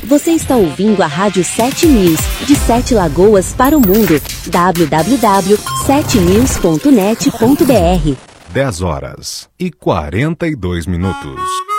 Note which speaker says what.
Speaker 1: Você está ouvindo a Rádio 7 News, de 7 Lagoas para o mundo. www.7news.net.br
Speaker 2: 10 horas e 42 minutos.